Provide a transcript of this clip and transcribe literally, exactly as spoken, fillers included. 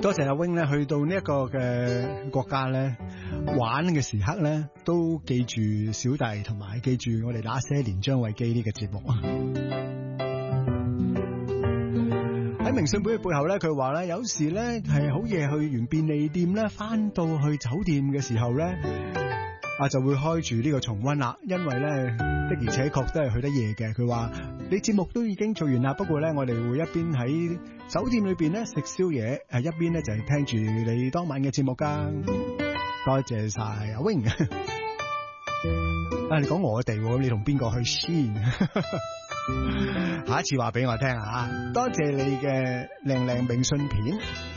多謝阿 wing 咧，去到呢一個嘅國家咧玩嘅時刻咧，都記住小弟同埋記住我哋那些年張偉基呢個節目啊。喺明信片嘅背後咧，佢話咧有時咧係好夜去完便利店咧，翻到去酒店嘅時候咧，啊就會開住呢個重溫啦，因為咧的而且確都係去得夜嘅。佢話你節目都已經做完啦，不過咧我哋會一邊喺酒店裏邊咧食宵夜，誒一邊咧就係聽住你當晚嘅節目噶。多謝晒阿 wing。啊，你講我哋，你同邊個去先？下一次話俾我聽啊！多謝你嘅靚靚明信片。